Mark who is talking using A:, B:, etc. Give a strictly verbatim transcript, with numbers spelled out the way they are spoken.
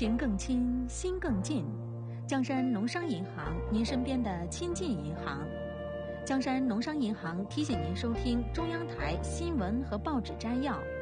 A: 行更亲，心更近。江山农商银行，您身边的亲近银行。江山农商银行提醒您收听中央台新闻和报纸摘要。